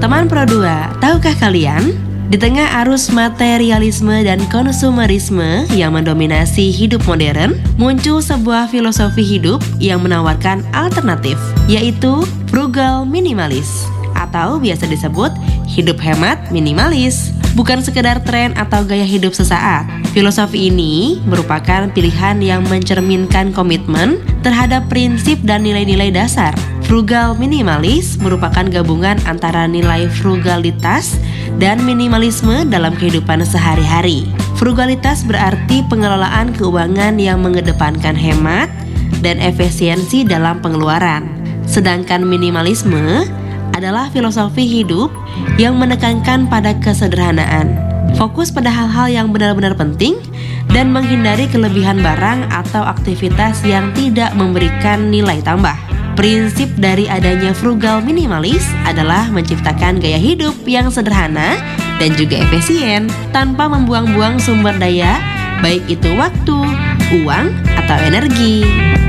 Teman Pro 2, tahukah kalian? Di tengah arus materialisme dan konsumerisme yang mendominasi hidup modern, muncul sebuah filosofi hidup yang menawarkan alternatif, yaitu frugal minimalis, atau biasa disebut hidup hemat minimalis. Bukan sekedar tren atau gaya hidup sesaat. Filosofi ini merupakan pilihan yang mencerminkan komitmen terhadap prinsip dan nilai-nilai dasar. Frugal minimalis merupakan gabungan antara nilai frugalitas dan minimalisme dalam kehidupan sehari-hari. Frugalitas berarti pengelolaan keuangan yang mengedepankan hemat dan efisiensi dalam pengeluaran. Sedangkan minimalisme adalah filosofi hidup yang menekankan pada kesederhanaan, fokus pada hal-hal yang benar-benar penting, dan menghindari kelebihan barang atau aktivitas yang tidak memberikan nilai tambah. Prinsip dari adanya frugal minimalis adalah menciptakan gaya hidup yang sederhana dan juga efisien, tanpa membuang-buang sumber daya, baik itu waktu, uang, atau energi.